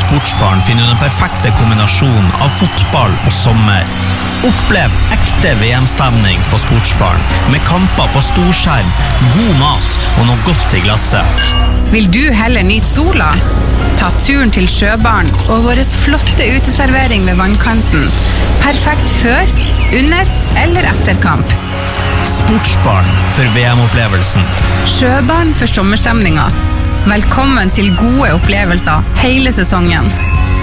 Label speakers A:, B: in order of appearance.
A: Sportsbaren finner du den perfekte kombinasjonen av fotball og sommer. Opplev ekte VM-stemning på Sportsbaren, med kamper på storskjerm, god mat og noe godt i glasset.
B: Vil du heller nyte sola? Ta turen til Sjøbaren og våres flotte uteservering ved vannkanten. Perfekt før, under eller etter kamp.
A: Sportsbaren for VM-opplevelsen.
B: Sjøbaren for sommerstemninga. Velkommen til gode opplevelser hele sesongen.